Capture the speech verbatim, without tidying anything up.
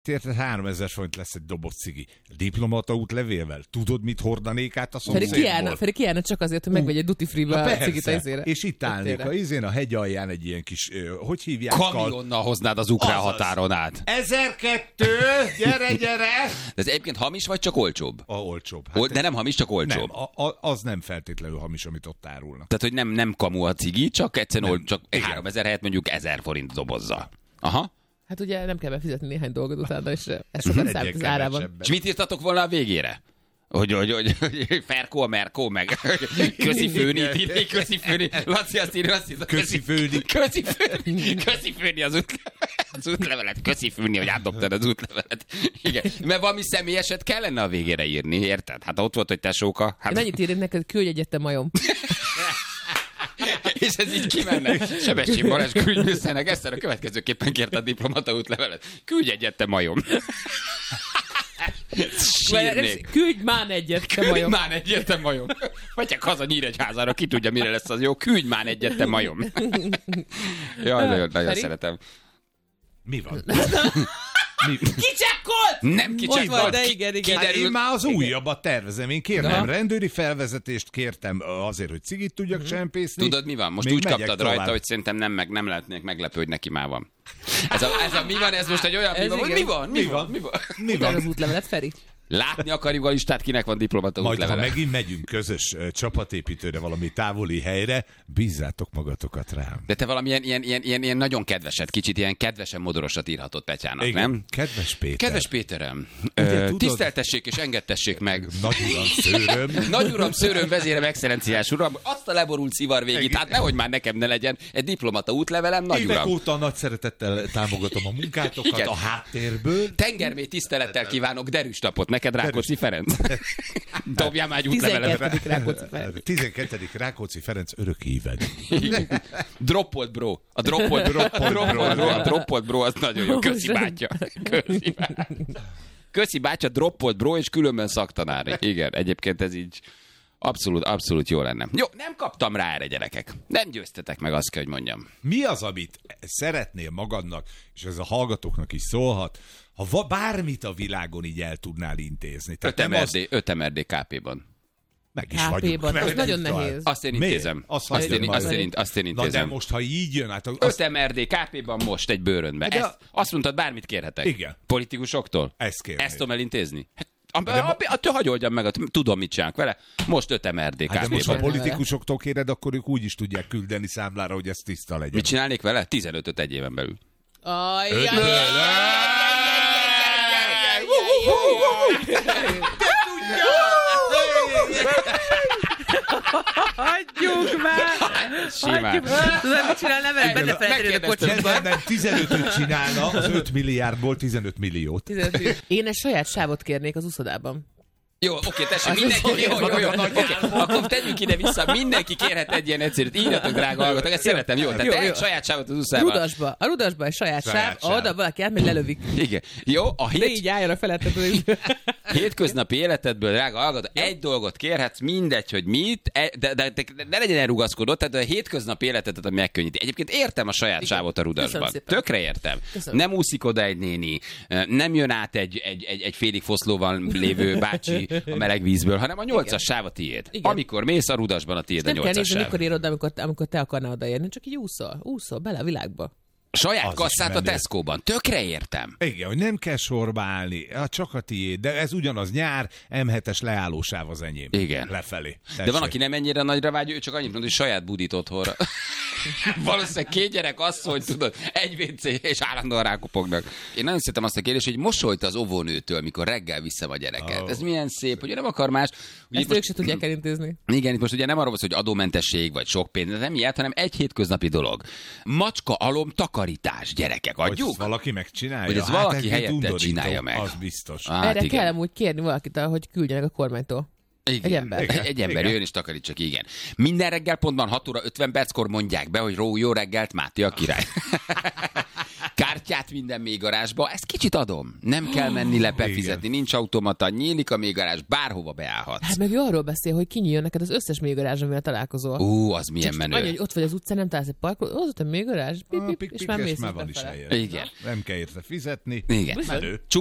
Érted, háromezer forint lesz egy doboz cigi. Diplomata útlevélvel. Tudod, mit hordanék át a szomszédból? Pedig kiállna csak azért, hogy megvegy egy duty free-be a cigit a izére. És itt állnék a izén, a hegy alján egy ilyen kis, hogy hívják? Kamionnal hoznád az ukrán határon át. ezerkettő, gyere, gyere! De ez egyébként hamis, vagy csak olcsóbb? A olcsóbb. Hát de nem hamis, csak olcsóbb. Nem, a, a, az nem feltétlenül hamis, amit ott árulnak. Tehát, hogy nem, nem kamu a cigi, csak egyszerűen old, csak háromezer helyett mondjuk ezer forint dobozza. Aha. Hát ugye nem kell befizetni néhány dolgot utána, és ez sokat számít az árában. És mit írtatok volna a végére? Hogy, hogy, hogy, hogy Ferkó, Merkó, meg közi főni, írni, közi főni. Laci azt írja, azt írja. Közi főni. Közi főni. Közi főni az útlevelet. Az útlevelet. Közi főni, hogy átdobtad az útlevelet. Igen. Mert valami személyeset kellene a végére írni, érted? Hát ott volt, hogy tesóka. Hát... Én annyit írnék neked, küldj egyet, te majom. És ez így kimenne. Sebestyén Balázs külügyminiszternek Eszter a következőképpen kérte a diplomata útlevelet. Küldj egyet, te majom. Sírnék. Küldj már egyet, te majom. Küldj már egyet, te majom. Megyek haza Nyíregyházára, ki tudja, mire lesz az jó. Küldj már egyet, te majom. Jaj, nagyon, nagyon szeretem. Mi van? Mi? Kicsekkolt! Nem kicsekkolt. De igen, igen. Hát én már az újabbat tervezem. Én kértem rendőri felvezetést, kértem azért, hogy cigit tudjak csempészni. Tudod, mi van? Most Még úgy kaptad tovább. rajta, hogy szerintem nem, meg, nem lehetnék meglepő, hogy neki már van. Ez a, ez a mi van? Ez most egy olyan mi van? Mi van? Mi van? Mi van? Mi van? Az útlevelet, Feri? Látni akarjuk a listát, kinek van diplomata Majd, útlevele. ha megint megyünk közös uh, csapatépítőre, valami távoli helyre, bízzátok magatokat rám. De te valamilyen ilyen, ilyen, ilyen, ilyen nagyon kedveset, kicsit ilyen kedvesen modorosat írhatod Petyának, Igen. nem? Kedves Péter. Kedves Péterem, Ugye, ö, tudod- tiszteltessék és engedtessék meg. Nagy uram, szőröm. Nagy uram, szőröm, vezérem, excellenciás uram, azt a leborult szivar végét, hát nehogy már nekem ne legyen egy diplomata útlevelem, nagy Évek uram. óta nagy szeretettel támogatom a munkátokat Igen. a háttérből. Tengermély tisztelettel kívánok derűs napot neked, Rákóczi Ferenc. Dobjál már egy útlevelemet. tizenkettedik Rákóczi Ferenc. tizenkettedik Rákóczi Ferenc örök híved. Droppolt bro. A droppolt bro. A droppolt bro. A droppolt bro az nagyon jó. Köszi bátya. Köszi bátya. Köszi bátya, droppolt bro, és különben szaktanár. Igen, egyébként ez így abszolút, abszolút jó lenne. Jó, nem kaptam rá erre, gyerekek. Nem győztetek meg, azt kell, hogy mondjam. Mi az, amit szeretnél magadnak, és ez a hallgatóknak is szólhat, ha va- bármit a világon így el tudnál intézni? Tehát nem az, öt em er dé ká pé-ban. meg is ká vagyunk. pé-ban, az Meg nagyon tovább. nehéz. Azt én Miért? intézem. Azt Azt hagyjad én, majd. azt én, azt én Na de intézem. most, ha így jön, hát... Azt, öt em er dé ká pé-ban most egy bőrönbe. De- Ezt, azt mondtad, bármit kérhetek. Igen. Politikusoktól? Ezt kérnéd. Ezt tudom elintézni? Hát, a, a, a, a, te hagyoldjam meg, tudom, mit csinálok vele. Most öt em er dé hát de most, ha ká pé-ban. politikusoktól kéred, akkor ők úgy is tudják küldeni számlára, hogy ez tiszta legyen. Mit csinálnék vele? tizenötöt egy éven belül. Ajjaj! Hagyjuk már! Simán. Tudod, mit csinálna vele? Betefelejteni a kocsiba. Nem, nem, tizenötöt csinálna, az öt milliárdból tizenöt milliót. Én egy saját sávot kérnék az úszodában. Jó, oké, tessék, mindenki, jó, jó, jó, oké, akkor tegyünk ide-vissza, mindenki kérhet egy ilyen egyszerűt, írjatok, drága hallgatók, ezt szeretem, jó, tehát Jó, egy jó. saját sávot az úszában. Rudasba. A Rudasba egy saját, Saját sáv, sáv. oda valaki átmegy, lelövik. Igen, jó, a De hét, így álljon a felettet. hétköznapi életedből, drága hallgató, egy dolgot kérhetsz, mindegy, hogy mit, e- de, de, de, de ne legyen elrugaszkodott, tehát a hétköznapi életedet, ami megkönnyíti. Egyébként értem a saját Igen. sávot a Rudasban. Köszönöm szépen. Tökre értem. Köszönöm. Nem úszik oda egy néni, nem jön át egy, egy, egy, egy félig foszlóval lévő bácsi a meleg vízből, hanem a nyolcas sáv a tiéd. Igen. Amikor mész a Rudasban, a tiéd a Nem kell nyolcas nézni, sáv. mikor ér oda, amikor, amikor te akarnál odaérni, csak így úszol, úszol bele a világba. Saját Az is kasszát a menő. Tesco-ban. Tökre értem. Igen, hogy nem kell sorba állni, hát csak a tiéd, de ez ugyanaz nyár, em hetes leállósáv az enyém. Igen. Lefelé. De van, aki nem ennyire nagyra vágyó, ő csak annyit mond, hogy saját budit otthonra. Valószínűleg két gyerek asszony, tudod, egy vé cé, és állandóan rákopognak. Én nagyon szeretem azt a kérdést, hogy mosolyt az óvónőtől, mikor reggel vissza a gyereket. Oh. Ez milyen szép, hogy nem akar más. Ugye Ezt most- ők se tudják elintézni. Igen, itt most ugye nem arról van szó, hogy adómentesség, vagy sok pénz, nem ilyet, hanem egy hétköznapi dolog. Macska alom takarítás, gyerekek, Hogy adjuk? ezt valaki megcsinálja. Hogy ez Hát valaki egy helyette undorító, csinálja meg. Az biztos. Hát Erre igen. kell amúgy kérni valakit, hogy küldjenek a kormánytól. Igen. Egy ember. Igen. Egy ember Igen. jön és takarítsak, igen. Minden reggel pontban hat óra ötven perckor mondják be, hogy ró, jó reggelt, Máté a király. Kártyát minden mélygarázsba, ezt kicsit adom. Nem kell menni le befizetni, nincs automata, nyílik a mélygarázs, bárhova beállhatsz. Hát meg ő arról beszél, hogy kinyíljon neked az összes mélygarázs, amivel találkozol. Ú, az milyen menő. Annyi, hogy ott vagy az utcán, nem találsz egy parkolót, az ott a mélygarázs, pip, Ah, pip, pik, és pik, már mész és már van is befele. helye. Igen. Nem kell érte fizetni. Igen. Bizony. Menő.